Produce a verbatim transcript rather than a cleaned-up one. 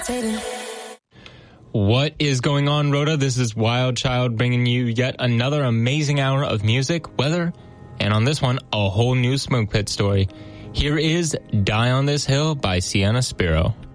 levitating. What is going on, Rhoda? This is Wild Child bringing you yet another amazing hour of music, weather, and on this one, a whole new Smoke Pit story. Here is Die on This Hill by Sienna Spiro.